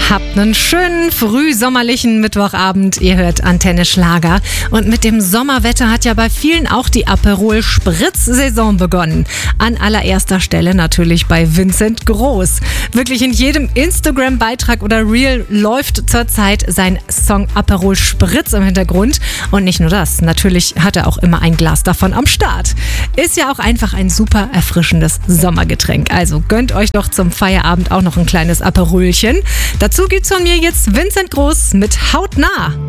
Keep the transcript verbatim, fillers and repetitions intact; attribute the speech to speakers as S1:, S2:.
S1: Habt einen schönen frühsommerlichen Mittwochabend. Ihr hört Antenne Schlager. Und mit dem Sommerwetter hat ja bei vielen auch die Aperol Spritz-Saison begonnen. An allererster Stelle natürlich bei Vincent Groß. Wirklich in jedem Instagram-Beitrag oder Reel läuft zurzeit sein Song Aperol Spritz im Hintergrund. Und nicht nur das, natürlich hat er auch immer ein Glas davon am Start. Ist ja auch einfach ein super erfrischendes Sommergetränk. Also gönnt euch doch zum Feierabend auch noch ein kleines Aperolchen. Dazu gibt's von mir jetzt Vincent Groß mit Hautnah.